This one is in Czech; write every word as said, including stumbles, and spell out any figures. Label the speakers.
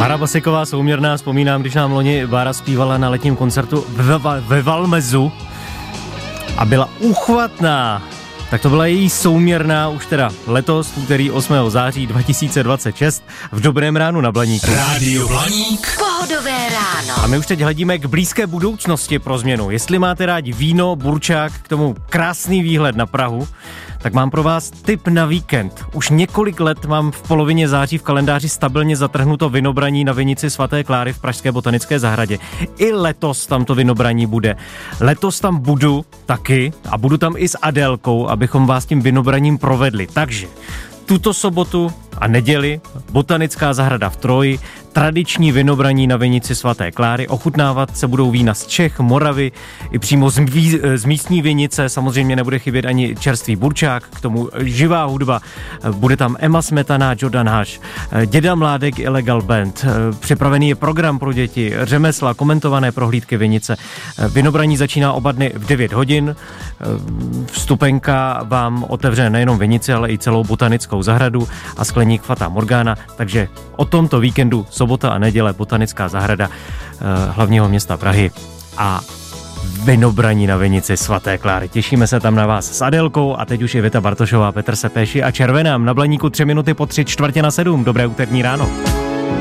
Speaker 1: Bára Basiková, souměrná, vzpomínám, když nám loni Bára zpívala na letním koncertu ve, ve Valmezu a byla uchvatná. Tak to byla její souměrná už teda letos, v úterý osmého září dva tisíce dvacet šest v Dobrém ránu na Blaníku.
Speaker 2: Rádio Blaník.
Speaker 3: Pohodové ráno.
Speaker 1: A my už teď hledíme k blízké budoucnosti pro změnu. Jestli máte rádi víno, burčák, k tomu krásný výhled na Prahu, tak mám pro vás tip na víkend. Už několik let mám v polovině září v kalendáři stabilně zatrhnuto vinobraní na vinici svaté Kláry v pražské botanické zahradě. I letos tam to vinobraní bude. Letos tam budu taky a budu tam i s Adélkou, abychom vás tím vinobraním provedli. Takže tuto sobotu a neděli botanická zahrada v Troji, tradiční vinobraní na vinici svaté Kláry. Ochutnávat se budou vína z Čech, Moravy i přímo z, mí, z místní vinice. Samozřejmě nebude chybět ani čerstvý burčák, k tomu živá hudba. Bude tam Emma Smetana, Jordan Haš, Děda Mládek, Illegal Band. Připravený je program pro děti, řemesla, komentované prohlídky vinice. Vinobraní začíná oba dny v devět hodin. Vstupenka vám otevře nejenom vinici, ale i celou botanickou zahradu a skleník Fata Morgana. Takže o tomto víkendu sobota a neděle botanická zahrada hlavního města Prahy a vinobraní na vinici svaté Kláry. Těšíme se tam na vás s Adélkou a teď už je Vita Bartošová, Petr Sepéši a Červenám na Blaníku tři minuty po tři čtvrtě na sedm. Dobré úterní ráno.